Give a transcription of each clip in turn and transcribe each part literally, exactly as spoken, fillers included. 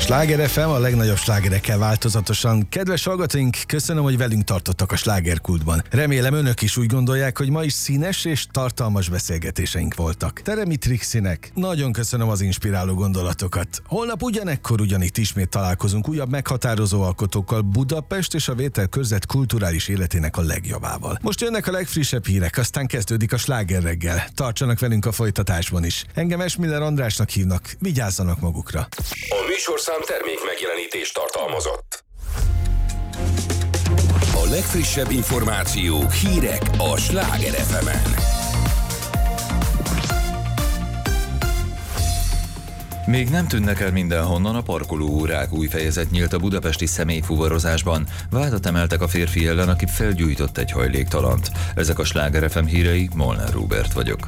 Sláger ef em, a legnagyobb slágerekkel változatosan. Kedves hallgatóink, köszönöm, hogy velünk tartottak a slágerkultban. Remélem önök is úgy gondolják, hogy ma is színes és tartalmas beszélgetéseink voltak. Teremi Trixinek, nagyon köszönöm az inspiráló gondolatokat. Holnap ugyanekkor ugyanitt ismét találkozunk újabb meghatározó alkotókkal Budapest és a Vételkörzet kulturális életének a legjavával. Most jönnek a legfrissebb hírek, aztán kezdődik a sláger reggel. Tartsanak velünk a folytatásban is. Engem Esmiller Andrásnak hívnak, vigyázzanak magukra. A műsorszám termék megjelenítést tartalmazott. A legfrissebb információk, hírek a Sláger ef emen. Még nem tűnnek el mindenhonnan a parkolóórák. Új fejezet nyílt a budapesti személyfuvarozásban. Vádat emeltek a férfi ellen, aki felgyújtott egy hajléktalant. Ezek a Sláger ef em hírei, Molnár Róbert vagyok.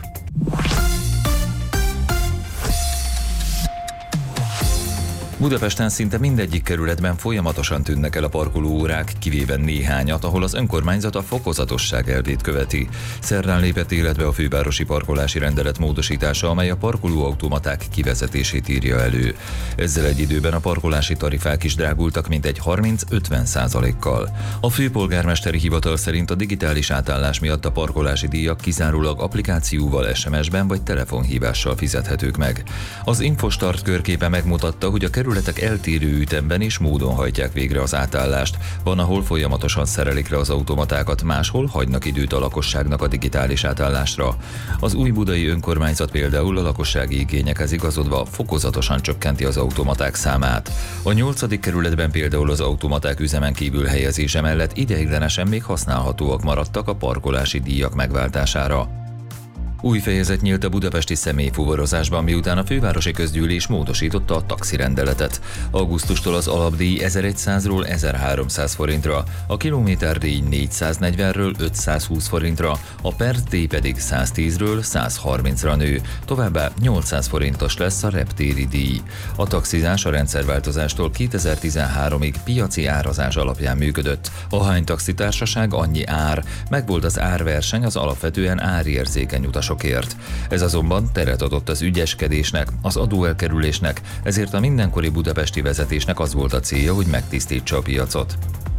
Budapesten szinte mindegyik kerületben folyamatosan tűnnek el a parkolóórák, kivéve néhányat, ahol az önkormányzat a fokozatosság elvét követi. Szerdán lépett életbe a fővárosi parkolási rendelet módosítása, amely a parkolóautomaták kivezetését írja elő. Ezzel egy időben a parkolási tarifák is drágultak mintegy harminc-ötven százalékkal. A főpolgármesteri hivatal szerint a digitális átállás miatt a parkolási díjak kizárólag applikációval, es em es-ben vagy telefonhívással fizethetők meg. Az Infostart körképe megmutatta, hogy a kerületek eltérő ütemben és módon hajtják végre az átállást. Van, ahol folyamatosan szerelik le az automatákat, máshol hagynak időt a lakosságnak a digitális átállásra. Az újbudai önkormányzat például a lakossági igényekhez igazodva fokozatosan csökkenti az automaták számát. A nyolcadik kerületben például az automaták üzemen kívül helyezése mellett ideiglenesen még használhatóak maradtak a parkolási díjak megváltására. Új fejezet nyílt a budapesti személyfuvarozásban, miután a fővárosi közgyűlés módosította a taxirendeletet. Augusztustól az alapdíj ezerszázról ezerháromszáz forintra, a kilométerdíj négyszáznegyvenről ötszázhúsz forintra, a percdíj pedig száztízről százharmincra nő, továbbá nyolcszáz forintos lesz a reptéri díj. A taxizás a rendszerváltozástól kétezer-tizenháromig piaci árazás alapján működött. Ahány taxitársaság, annyi ár, megvolt az árverseny az alapvetően árérzékeny utasok. Ez azonban teret adott az ügyeskedésnek, az adóelkerülésnek, ezért a mindenkori budapesti vezetésnek az volt a célja, hogy megtisztítsa a piacot.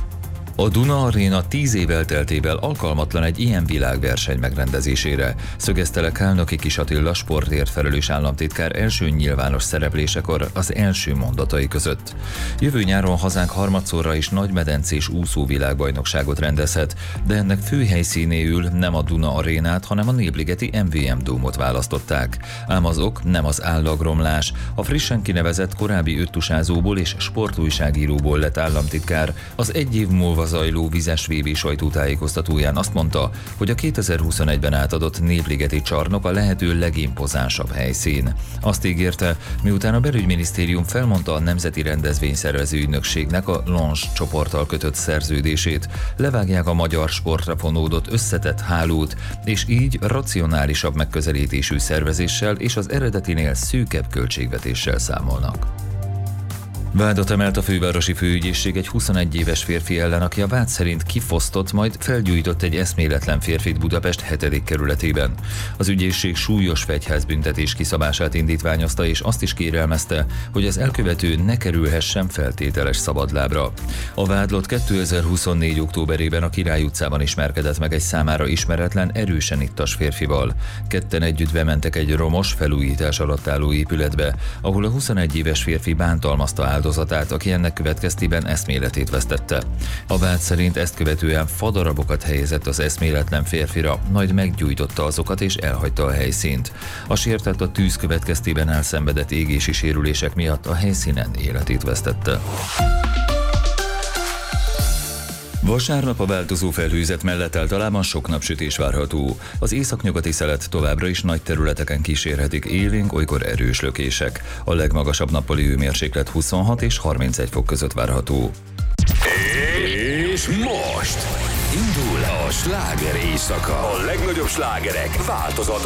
A Duna Aréna tíz év elteltével alkalmatlan egy ilyen világverseny megrendezésére, szögezte le Kálnoki Kis Attila sportért felelős államtitkár első nyilvános szereplésekor az első mondatai között. Jövő nyáron hazánk harmadszorra is nagymedencés úszóvilágbajnokságot rendezhet, de ennek fő helyszínéül nem a Duna Arénát, hanem a Népligeti em vé em Dómot választották. Ám az ok nem az állagromlás. A frissen kinevezett korábbi öttusázóból és sportújságíróból lett államtitkár az egy év múlva zajló vizes vé bé sajtótájékoztatóján azt mondta, hogy a kétezer-huszonegyben átadott Népligeti csarnok a lehető legimpozánsabb helyszín. Azt ígérte, miután a belügyminisztérium felmondta a Nemzeti Rendezvényszervező Ügynökségnek a Longe csoporttal kötött szerződését, levágják a magyar sportra fonódott összetett hálót, és így racionálisabb megközelítésű szervezéssel és az eredetinél szűkebb költségvetéssel számolnak. Vádat emelt a fővárosi főügyészség egy huszonegy éves férfi ellen, aki a vád szerint kifosztott, majd felgyújtott egy eszméletlen férfit Budapest hetedik kerületében. Az ügyészség súlyos fegyházbüntetés kiszabását indítványozta, és azt is kérelmezte, hogy az elkövető ne kerülhessen feltételes szabadlábra. A vádlott kétezer-huszonnégy októberében a Király utcában ismerkedett meg egy számára ismeretlen, erősen ittas férfival. Ketten együtt bementek egy romos, felújítás alatt álló épületbe, ahol a huszonegy éves férfi bántalmazta áldozatát, aki ennek következtében eszméletét vesztette. A vád szerint ezt követően fadarabokat helyezett az eszméletlen férfira, majd meggyújtotta azokat és elhagyta a helyszínt. A sértett a tűz következtében elszenvedett égési sérülések miatt a helyszínen életét vesztette. Vasárnap a változó felhőzet mellett általában sok napsütés várható. Az északnyugati szelet továbbra is nagy területeken kísérhetik élénk, olykor erős lökések. A legmagasabb nappali hőmérséklet huszonhat és harmincegy fok között várható. És most indul a sláger éjszaka. A legnagyobb slágerek változat